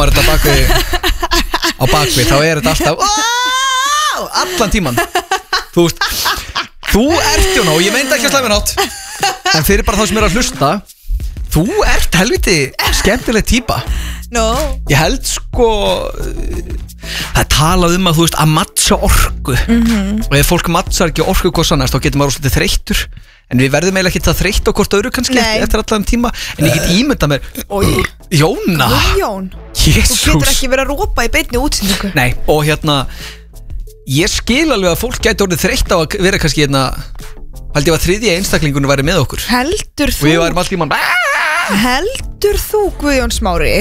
var þetta á bakvið þá þetta alltaf allan tíman. Þú veist, þú ert Jóna og ég meint ekki að slæma nátt en fyrir bara þá sem að hlusta, þú ert helviti skemmtileg típa. Ég held sko það talað að þú veist að matcha orku og ef fólk matchar ekki orku hvað sannast þá getur maður svolítið þreyttur en við verðum eiginlega ekki það þreytt á hvort öðru kannski eftir allan tíma en ég get ímyndað mér Jóna Jesus. Þú getur ekki verið að rópa í beinni útsendingu. Nei og ég skil alveg að fólk gæti orðið þreytt á að vera kannski held ég að þriðji einstaklingunum væri með okkur. Heldur þú? Og við værum allt í mann Heldur þú Guðjón Smári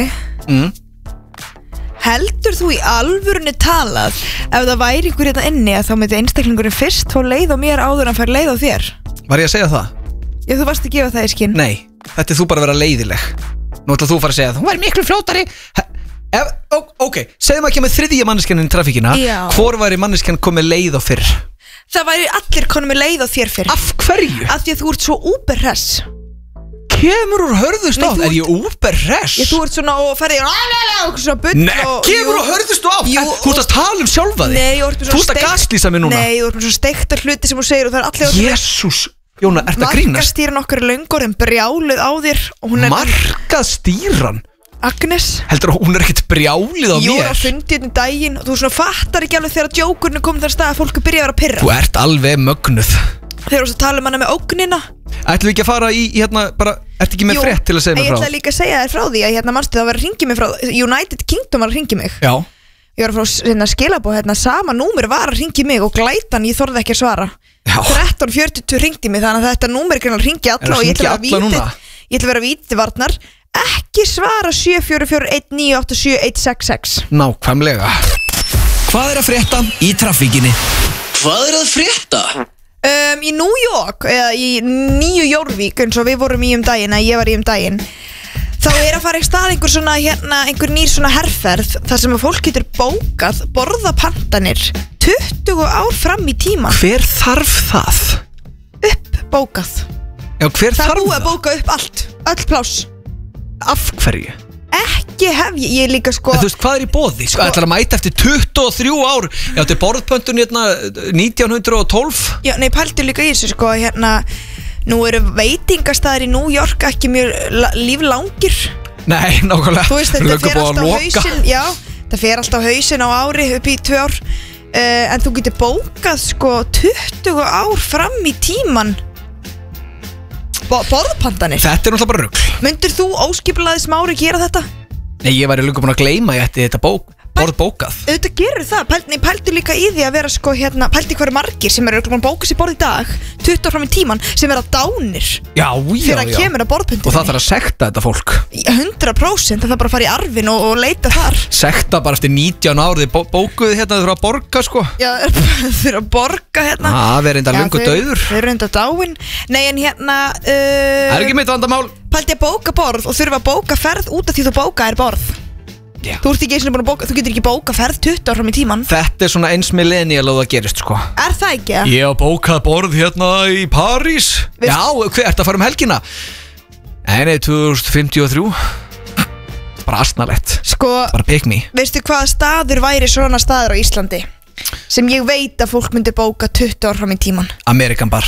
Heldur þú í alvörunni talað ef það væri einhver hérna inni að þá myndi einstaklingurinn fyrst fá leið á mér áður en fær leið á þér? Var ég að segja það? Já, þú varst að gefa það í skinn. Nei, þetta þú bara að vera leiðileg. Nú ætla þú að fara að segja þú væri miklu fljótari. Ok, segjum ekki með þriðja manneskjaninn í trafíkina. Hvor væri manneskjan komið leið á fyrr? Það væri allir konum með leið á þér fyrr. Af hverju? Af því að þú ert svo úberhress. Kemur úr hörðust átt? Er ég úberhress? Þú ert svona og ferði svona bull. Nei, kemur úr hörðust átt? Þú ert að tala um sjálfa þig. Nei, þú ert að gaslýsa mig núna. Nei, þú ert með svona steikta hluti sem þú segir og það er allir Jesús, Jóna, ert að grínast? Markastýran okkar lengur en brjálið á þér. Markastýran? Agnes. Heldur hún ekkert brjálið á mér? Ég var að fundi hérna daginn og þú svona fattar ekki alveg þegar djókurinn kom þar stað að fólk byrja að vera pirra. Þú ert alveg mögnuð. Þegar þú tala hana með ógnina. Ætlum við ekki að fara í bara, ertu ekki með frétt til að segja mér frá? Ég ætla líka að segja þér frá því að manstu það var að ringi mig frá United Kingdom var að ringi mig. Já. Ég var að fá skilabóð sama númer var að ringi mig og glætan ég þorði ekki að svara. 13:42 ringdi mig þannig að þetta númer er að ringi alla og ég ætla að vera vítivarnar. Ekki svara 7441987 Nákvæmlega. Hvað að frétta í trafíkinni? Hvað að frétta? Í New York eða í Nýju Jórvík eins og við vorum í daginn að ég var í daginn þá að fara í stað einhver nýr svona herferð þar sem að fólk getur bókað borðapantanir 20 ár fram í tíma. Hver þarf það? Uppbókað. Já, hver þarf það? Það búið að bóka upp allt, öll pláss. Af hverju? Ekki hef ég líka sko. Þú veist, hvað í boði? Sko, ætlar að mæta eftir 23 ár. Já, þetta borðpöntun 1912. Já, nei, pæltu líka í þessu sko, nú eru veitingastæðir í New York ekki mjög líflangir. Nei, nákvæmlega. Þú veist, þetta fer alltaf á hausinn. Já, það fer alltaf á hausinn á ári upp í 2 ár. En þú getur bókað sko 20 ár fram í tíman. Borðpantanir. Þetta er náttúrulega bara rugl. Myndir þú óskipulaði Smári gera þetta? Nei, ég væri líka búin að gleyma ég ætti þetta borð bókað. Auðvitað gerur það. Pældu líka í því að vera sko pældu hverju margir sem eru búin að bóka sér borð í dag 20 ár fram í tíman sem vera dánir. Já. Þegar að kemur að borðpundinni. Og það þarf að sekta þetta fólk. 100%. Það þarf bara að fara í arfin og leita þar. Sekta bara eftir 19 árið bókuðu þau þurfa að borga sko. Já, þau þurfa að borga við erum enda löngu dauður. Þau eru enda dáin. Nei, en Það er ekki mitt vandamál. Pældi að bóka borð og þurfa að bóka ferð út af því þú bóka borð. Já. Þú ert ekki eins og búin að bóka, þú getur ekki bóka ferð 20 ár fram í tíman. Þetta er svona eins millennial og það gerist sko. Er það ekki? Ég hef bókað borð í París. Já, hver ert að fara helgina? Nei, 2053. Bara astnalett. Sko, bara pick me. Veistu hvaða staður væri svona staður á Íslandi sem ég veit að fólk myndi bóka 20 ár fram í tíman? Amerikan bar.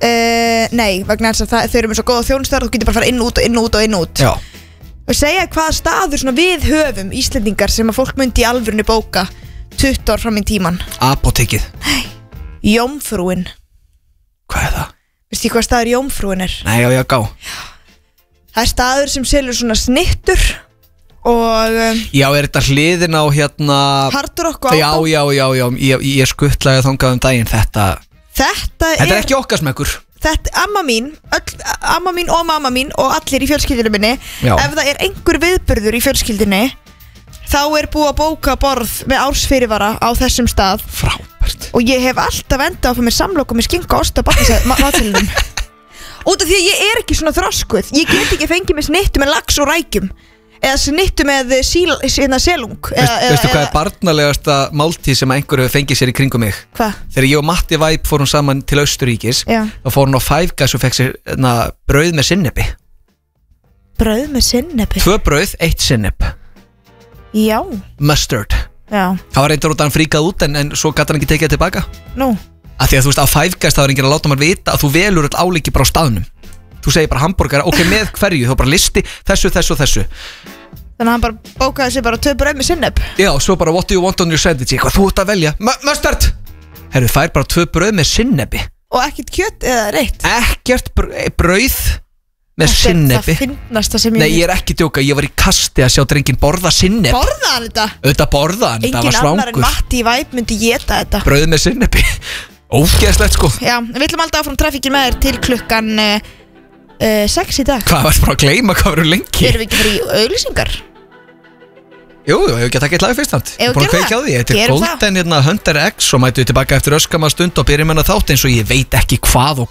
Nei, vegna þess að þau eru með svo góða þjónustöðar og þú getur bara fara inn út. Já. Og segja hvaða staður svona við höfum Íslendingar sem að fólk myndi í alvörinu bóka 20 ár fram í tíman. Apótekið. Nei, Jómfrúin. Hvað er það? Veistu hvað staður Jómfrúin er? Nei, já, gá. Það er staður sem selur svona snittur og Já, er þetta hliðin á Hard Rock og Átó? Já, ég skuttlaði þangað daginn. Þetta er ekki okkar smekkur. Þetta, amma mín og mamma mín og allir í fjölskyldinu minni. Já. Ef það er einhver viðburður í fjölskyldinni þá er búið að bóka borð með ársfyrirvara á þessum stað. Frábært. Og ég hef alltaf endað að fá mér samloku með skinka og ost og matsælunum. Út af því að ég er ekki svona þroskuð. Ég get ekki fengið með snittu með lax og rækjum eða snittu með selung. Veistu hvað er barnalegasta máltíð sem einhver hefur fengið sér í kringum mig? Hvað? Þegar ég og Matti Væp fórum saman til Austurríkis, þá fór hún á Five Guys og fekk sér brauð með sinnepi. Brauð með sinnepi? 2 brauð, 1 sinnep. Já, Mustard. já, Það var reyndar út að hann fríkað út en svo gæti hann ekki tekið það tilbaka. nú Af því að þú veist, á Five Guys það var enginn að láta maður vita að þú velur all álíki bara á staðnum. Þú segir bara hamborgara, ok, með hverju, þá bara listi þessu. Þannig að hann bara bókaði sér bara 2 brauð með sinneb. Já, svo bara what do you want on your sandwich, hvað þú ert að velja, mustard. Herru, fær bara 2 brauð með sinnebi. Og ekkert kjöt eða reitt. Ekkert brauð með sinnebi. Það finnast það sem ég Nei, ég er ekki djóka, ég var í kasti að sjá drenginn borða sinneb. Borða hann þetta? Auðvitað borða hann, það var Engin annar en svangur. Matti í Væp myndi geta þetta. Brauð með sinnebi. Ógeðslegt sko. Já, við ætlum alltaf áfram trafikkin með þér til klukkan 6 í dag. Hvað var bara að gleyma, hvað verður lengi? Erum við ekki fyrir í auglýsingar? Jú, ég hef ekki að taka eitt lag fyrst hand. Ef við Búin að gerum kveikja á það. því, þetta er Gerum Golden Hunter X og mætu við tilbaka eftir öskama stund og byrjum hennar þátt eins og ég veit ekki hvað og